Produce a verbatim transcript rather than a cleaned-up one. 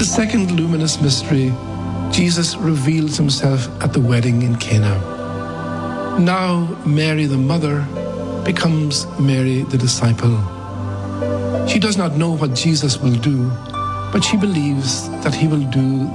second luminous mystery, Jesus reveals himself at the wedding in Cana. Now Mary the mother becomes Mary the disciple. She does not know what Jesus will do, but she believes that he will do